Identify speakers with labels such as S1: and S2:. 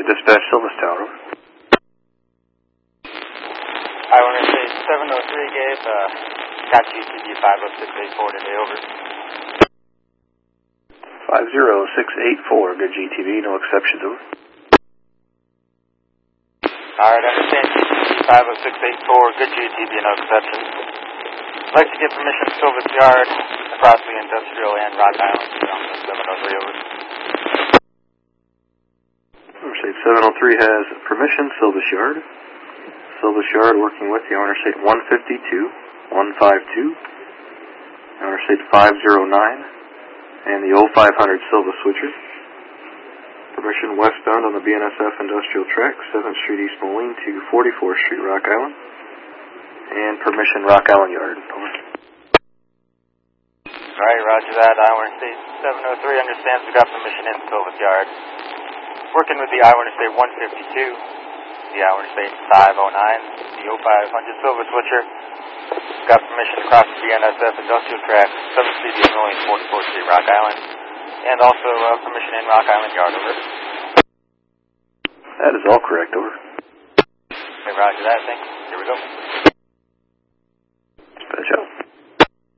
S1: Dispatch Silvis Tower, over.
S2: Iowa Interstate 703, Gabe. Got GTV 50684 today, over.
S1: 50684, good GTV, no exceptions, over.
S2: Alright, understand GTV 50684, good GTV, no exceptions. I'd like to get permission to Silvis Yard across the industrial and Rock Island on the 703, over.
S1: Interstate 703 has permission, Silvis Yard. Silvis Yard working with the Interstate 152, 152, Interstate 509, and the 0500 Silvis Switcher. Permission westbound on the BNSF Industrial Track, 7th Street East Moline to 44th Street Rock Island. And permission Rock Island Yard, over.
S2: Alright, roger that. Iowa Interstate 703 understands we got permission in Silvis Yard. Working with the Iowa Interstate 152, the Iowa Interstate 509, the 0500 Silvis Switcher. Got permission to cross the BNSF Industrial Track, 7th Street East Moline, 44th Street Rock Island. And also permission in Rock Island Yard, over.
S1: That is all correct, over.
S2: Okay, roger that, thanks. Here we go.
S1: Dispatch out.